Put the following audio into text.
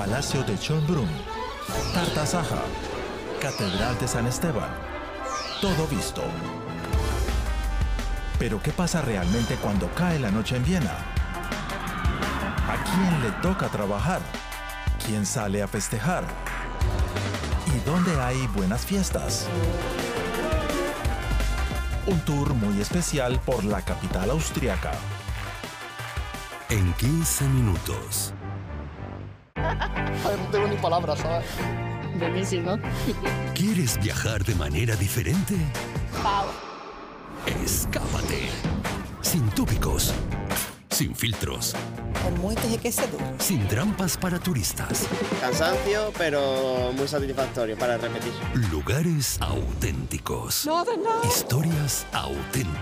Palacio de Schönbrunn, Tartasaja, Catedral de San Esteban. Todo visto. Pero ¿qué pasa realmente cuando cae la noche en Viena? ¿A quién le toca trabajar? ¿Quién sale a festejar? ¿Y dónde hay buenas fiestas? Un tour muy especial por la capital austriaca. En 15 minutos. Ay, no tengo ni palabras, ¿sabes? Buenísimo. ¿Quieres viajar de manera diferente? Wow. Escápate. Sin tópicos. Sin filtros. Con muito enriquecedor. Sin trampas para turistas. Cansancio, pero muy satisfactorio para repetir. Lugares auténticos. Historias auténticas.